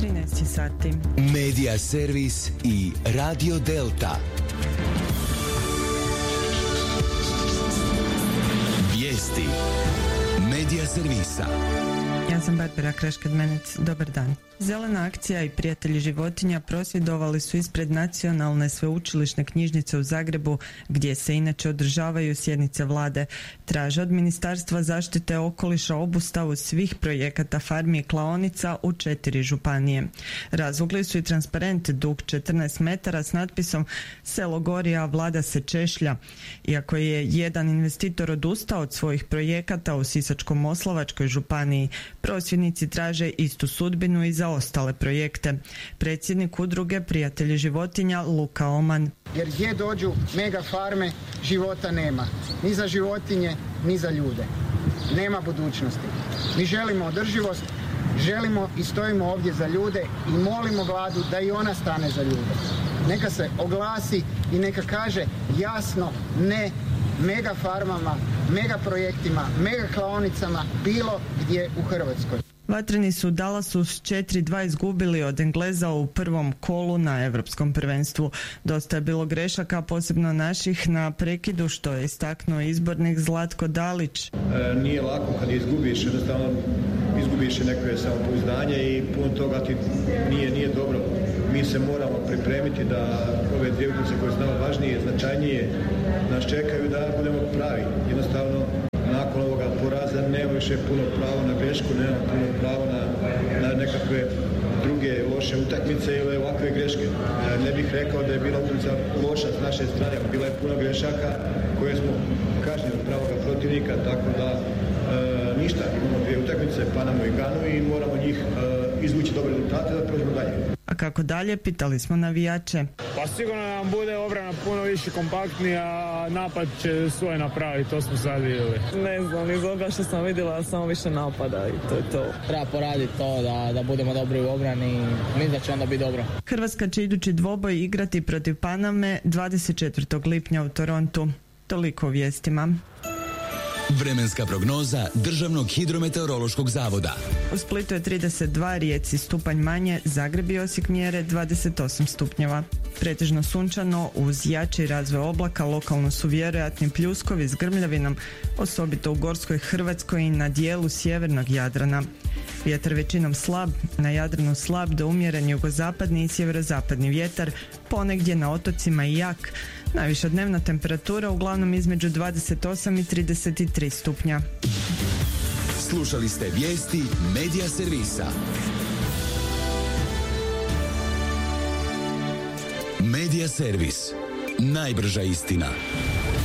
13 sati. Medija servis i Radio Delta. Vijesti Medija servisa. Ja sam Barbara Kraškadmenec. Dobar dan. Zelena akcija i prijatelji životinja prosvjedovali su ispred Nacionalne sveučilišne knjižnice u Zagrebu, gdje se inače održavaju sjednice vlade. Traže od Ministarstva zaštite okoliša obustavu svih projekata farmi i klaonica u 4 županije. Razvukli su i transparent dug 14 metara s natpisom "Selo gori, a vlada se češlja". Iako je jedan investitor odustao od svojih projekata u Sisačko-moslavačkoj županiji, prosvjednici traže istu sudbinu i za ostale projekte. Predsjednik udruge Prijatelji životinja Luka Oman. Jer gdje dođu mega farme, života nema. Ni za životinje, ni za ljude. Nema budućnosti. Mi želimo održivost, želimo i stojimo ovdje za ljude i molimo vladu da i ona stane za ljude. Neka se oglasi i neka kaže jasno ne mega farmama, mega projektima, mega klaonicama bilo gdje u Hrvatskoj. Vatreni su u Dallasu s 4-2 izgubili od Engleza u prvom kolu na Europskom prvenstvu. Dosta je bilo grešaka, posebno naših, na prekidu, što je istaknuo izbornik Zlatko Dalić. Nije lako kad izgubiš, jednostavno izgubiš neko samopouzdanje i puno toga ti nije dobro. Mi se moramo pripremiti da ove dvije utakmice koje su nama važnije, značajnije, nas čekaju da budemo pravi. Jednostavno, nakon ovoga poraza nema više puno pravo na grešku, nema puno pravo na nekakve druge loše utakmice ili ovakve greške. Ne bih rekao da je bila utakmica loša s naše strane, bila je puno grešaka koje smo kažnjeni od pravoga protivnika, tako da ništa, imamo dvije utakmice, Panamu i Ganu, i moramo njih izvući dobre rezultate da prođemo dalje. A kako dalje, pitali smo navijače. Pa sigurno nam bude obrana puno više kompaktnija, a napad će svoje napraviti, to smo sad vidjeli. Ne znam, iz ovoga što sam vidjela samo više napada i to je to. Treba poraditi to da budemo dobri u obrani i mislim da će onda biti dobro. Hrvatska će idući dvoboj igrati protiv Paname 24. lipnja u Torontu. Toliko o vijestima. Vremenska prognoza Državnog hidrometeorološkog zavoda. U Splitu je 32, Rijeci stupanj manje, Zagreb i Osijek mjere 28 stupnjeva. Pretežno sunčano, uz jači razvoj oblaka lokalno su vjerojatni pljuskovi s grmljavinom, osobito u Gorskoj Hrvatskoj i na dijelu sjevernog Jadrana. Vjetar većinom slab, na Jadranu slab do umjeren jugozapadni i sjeverozapadni vjetar, ponegdje na otocima i jak. Najviša dnevna temperatura uglavnom između 28 i 33 stupnja. Slušali ste vijesti Medija servisa. Medija servis. Najbrža istina.